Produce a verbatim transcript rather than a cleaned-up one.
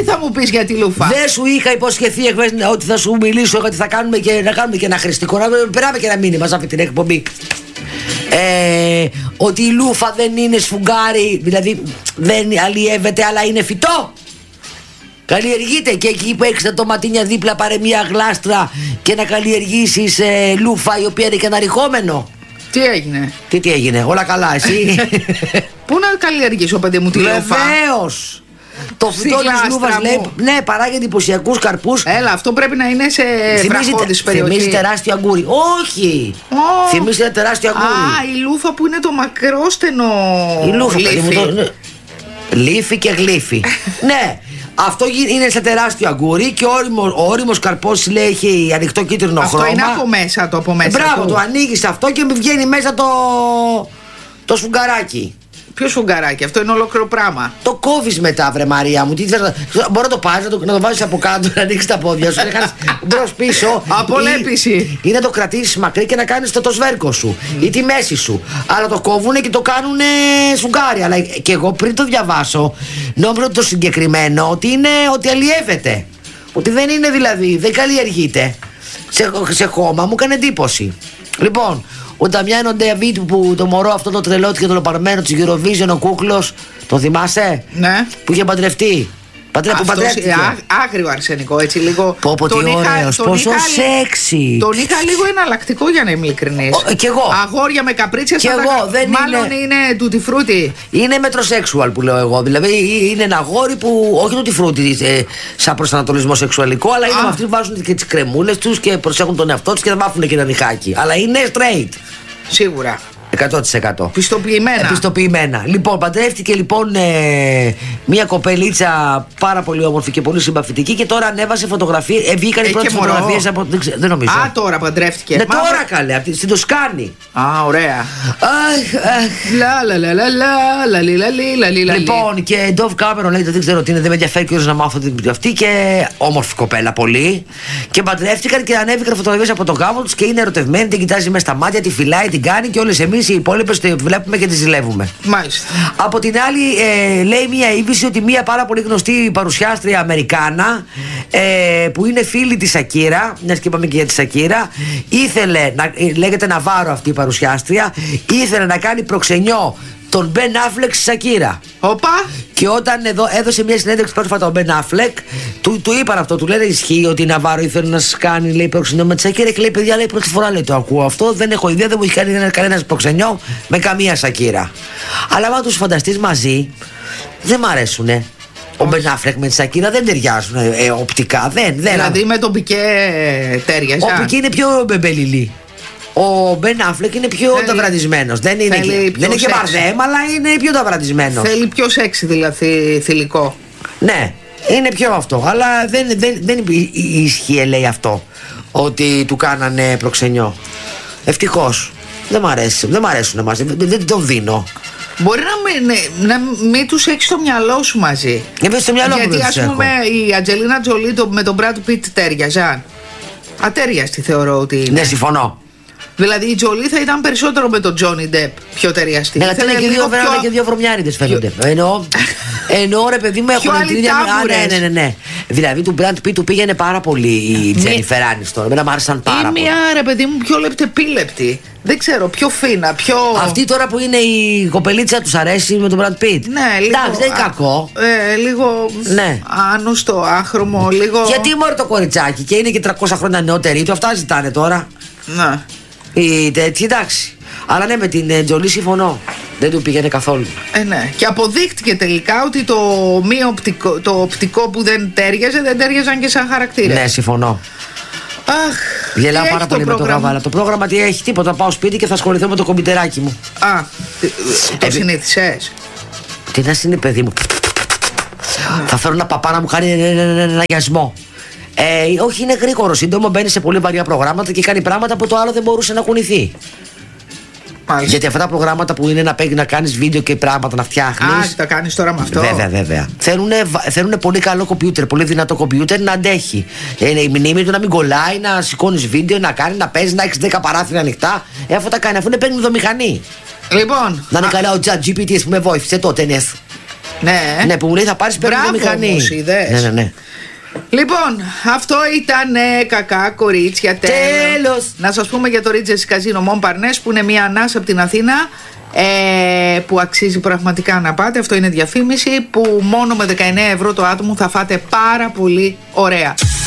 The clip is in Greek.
θα μου πεις για τη Λούφα. Δεν σου είχα υποσχεθεί εχθές ότι θα σου μιλήσω ότι θα κάνουμε και, να κάνουμε και ένα χρηστικό. Να περάμε και ένα μήνυμα σε αυτή την εκπομπή. Ε, ότι η Λούφα δεν είναι σφουγγάρι, δηλαδή δεν αλλιεύεται, αλλά είναι φυτό. Καλλιεργείται και εκεί που έχεις τα τοματίνια δίπλα, πάρε μια γλάστρα και να καλλιεργήσεις ε, Λούφα, η οποία είναι και αναρριχόμενο. Τι έγινε? Τι, τι έγινε, όλα καλά, εσύ? Πού να καλλιεργήσω, παιδί μου, τη Λούφα? Βεβαίως. Το φυτό της Λούφας λέει, ναι, παράγει εντυπωσιακούς καρπούς. Έλα, αυτό πρέπει να είναι σε βραχώδης περιοχή. Θυμίζει τεράστιο αγκούρι. Όχι! Oh. Θυμίζει ένα τεράστιο αγκούρι. Α, η Λούφα που είναι το μακρόστενο. Η Λούφα, λίφι. Το, ναι. Λίφι και γλύφι. Ναι. Αυτό είναι σε τεράστιο αγκούρι και ο όριμος καρπός, λέει, έχει ανοιχτό κίτρινο αυτό χρώμα. Αυτό είναι από μέσα το από μέσα. Μπράβο, του. το ανοίγεις αυτό και βγαίνει μέσα το, το σφουγγαράκι. Ποιο σφουγγαράκι, αυτό είναι ολόκληρο πράγμα. Το κόβεις μετά, βρε Μαρία μου. Τι θες, μπορεί να το πάρεις, να το, να το βάλεις από κάτω, να ανοίξεις τα πόδια σου, να κάνεις μπρος πίσω. Απολέπιση. Ή, ή να το κρατήσεις μακρύ και να κάνεις το, το σβέρκο σου mm. ή τη μέση σου. Αλλά το κόβουνε και το κάνουνε σφουγγάρι. Αλλά και εγώ πριν το διαβάσω, νόμιζα το συγκεκριμένο ότι είναι ότι αλλιεύεται. Ότι δεν είναι δηλαδή, δεν καλλιεργείται. Σε, σε χώμα μου έκανε εντύπωση. Λοιπόν, ο Νταμιάνο Ντέαβιτ που το μωρό αυτό το τρελό και το λοπαρμένο της Eurovision, ο κούκλος, το θυμάσαι? Ναι. Που είχε παντρευτεί. Πατρέ, που παντρεύτηκε. Α, άγριο αρσενικό, έτσι λίγο. Πω πω τι ωραίος, πόσο σεξι. Τον είχα λίγο εναλλακτικό, για να είμαι ειλικρινής. Κι εγώ. Αγόρια με καπρίτσια κι σαν εγώ, τα... δεν μάλλον είναι... είναι τούτι φρούτι. Είναι μετροσέξουαλ που λέω εγώ. Δηλαδή είναι ένα αγόρι που, όχι τούτι φρούτι ε, σαν προσανατολισμό σεξουαλικό, αλλά είναι με αυτοί που βάζουν και τις κρεμούλες τους και προσέχουν τον εαυτό τους και θα βάφουν και ένα νυχάκι. Αλλά είναι straight. Σίγουρα. εκατό τοις εκατό. Πιστοποιημένα. Πιστοποιημένα. Λοιπόν, παντρεύτηκε λοιπόν ε, μια κοπελίτσα πάρα πολύ όμορφη και πολύ συμπαθητική και τώρα ανέβασε φωτογραφίες. Ε, βγήκαν οι πρώτες φωτογραφίες από. Δεν, ξε, δεν νομίζω. Α, τώρα παντρεύτηκε. Ναι, Μα... τώρα καλέ, στην Τοσκάνη. Α, ωραία. Αχ, αχ. Λα λα λα λα λα λα λα λα. Λοιπόν, και Ντόβ Κάμερον λέει: δεν ξέρω τι είναι, δεν με ενδιαφέρει και να μάθω την αυτή. Και όμορφη κοπέλα πολύ. Και παντρεύτηκαν και ανέβηκαν φωτογραφίες από τον γάμο τους και είναι ερωτευμένοι. Την κοιτάζει μέσα στα μάτια, τη φυλάει, την κάνει και όλες εμείς οι υπόλοιπες τη βλέπουμε και τη ζηλεύουμε. Μάλιστα. Από την άλλη, ε, λέει μια είδηση ότι μια πάρα πολύ γνωστή παρουσιάστρια Αμερικάνα, ε, που είναι φίλη της Σακύρα, μιας και είπαμε και για τη Σακύρα, ήθελε, να, ε, λέγεται Ναβάρο αυτή η παρουσιάστρια, ήθελε να κάνει προξενιό τον Μπεν Αφλεκ στη Σακύρα. Όπα. Και όταν εδώ έδωσε μια συνέντευξη πρόσφατα ο Μπεν Αφλεκ, του, του είπαν αυτό, του λένε ισχύει ότι η Ναβάρο ήθελε να σας κάνει, λέει, προξενιό με τη Σακύρα. Και λέει: παιδιά, λέει, πρώτη φορά, λέει, το ακούω αυτό, δεν έχω ιδέα, δεν μου έχει κάνει κανένα προξενιό με καμία Σακύρα. Αλλά άμα τους φανταστείς μαζί, δεν μ' αρέσουνε. Ο Μπεν Αφλεκ με τη Σακύρα δεν ταιριάζουν ε, ε, οπτικά. Δεν, δεν. Δηλαδή με τον Πικέ τέριαζε. Ο Πικέ είναι πιο μπεμπελιλί. Ο Μπεν Αφλεκ είναι πιο θέλει, ταυραντισμένος. Δεν είναι, και, δεν είναι και μπαρδέμ, αλλά είναι πιο ταυραντισμένος. Θέλει πιο σεξι, δηλαδή θηλυκό. Ναι, είναι πιο αυτό. Αλλά δεν, δεν, δεν ισχύει, λέει αυτό, ότι του κάνανε προξενιό. Ευτυχώς. Δεν μ' αρέσει. Δεν μ' αρέσουν μαζί. Δεν, δεν τον δίνω. Μπορεί να μην, να μην τους έχεις στο μυαλό σου μαζί. Γιατί, στο μυαλό Γιατί ας πούμε έχω. Η Αντζελίνα Τζολί με τον Μπραντ Πιτ τέριαζαν. Ατέριαστη θεωρώ ότι είναι. Ναι, συμφωνώ. Δηλαδή η Τζολί θα ήταν περισσότερο με τον Τζόνι Ντεπ πιο ταιριαστή. Ναι, αλλά και δύο, πιο... και δύο βρωμιάριδες φαίνονται. Εννοώ, εννοώ ρε παιδί μου, έχουν την ίδια. Ναι, ναι, ναι, ναι. Δηλαδή του Μπραντ Πιτ του πήγαινε πάρα πολύ η Τζένιφερ Άνιστον. Εμένα μου άρεσαν πάρα ή πολύ. Ή μια ρε παιδί μου πιο λεπτεπίλεπτη. Δεν ξέρω, πιο φίνα, πιο. Αυτή τώρα που είναι η κοπελίτσα τους αρέσει με τον Μπραντ Πιτ. Ναι, λίγο. Εντάξει, δεν είναι κακό. Ε, λίγο. Ναι. Άνοστο, άχρωμο, λίγο. Γιατί μόλι το κοριτσάκι και είναι και τριακόσια χρόνια νεότερη του, αυτά ζητάνε τώρα. Ναι. Η τέτοια, εντάξει. Αλλά ναι, με την Τζολί συμφωνώ. Δεν του πήγαινε καθόλου. Ε, ναι. Και αποδείχτηκε τελικά ότι το, μη οπτικό, το οπτικό που δεν τέριαζε δεν τέριαζαν και σαν χαρακτήρα. Ναι, συμφωνώ. Αχ, γελάω πάρα πολύ με το καβάλα. Το πρόγραμμα τι έχει, τίποτα. Πάω σπίτι και θα ασχοληθώ με το κομπιτεράκι μου. Α, το ε, συνήθισες. Τι να είναι, παιδί μου. Mm. Θα φέρω ένα παπά να μου κάνει ένα γιασμό. Ε, όχι, είναι γρήγορο, σύντομο, μπαίνει σε πολύ βαριά προγράμματα και κάνει πράγματα που το άλλο δεν μπορούσε να κουνηθεί. Μάλιστα. Γιατί αυτά τα προγράμματα που είναι να, να κάνεις βίντεο και πράγματα να φτιάχνεις. Α, τα κάνεις τώρα με αυτό. Βέβαια, βέβαια. Θέλουν πολύ καλό κομπιούτερ, πολύ δυνατό κομπιούτερ να αντέχει. Είναι η μνήμη του να μην κολλάει, να σηκώνεις βίντεο, να κάνει, να παίζει, να έχεις δέκα παράθυρα ανοιχτά. Ε, αυτό τα κάνει, αφού είναι παίρνει δομηχανή. Λοιπόν. Να είναι α... καλά ο Chat τζι πι τι που με βοήθησε τότε, ναι. Ναι. Ναι, που μου λέει θα πάρεις πέρα μηχανή. Όμως, είδες. Ναι, ναι, ναι. Λοιπόν, αυτό ήταν ε, κακά κορίτσια. Τέλος. Να σας πούμε για το Regency Casino Montparnasse, που είναι μια ανάσα από την Αθήνα, ε, που αξίζει πραγματικά να πάτε. Αυτό είναι διαφήμιση, που μόνο με δεκαεννέα ευρώ το άτομο θα φάτε πάρα πολύ ωραία.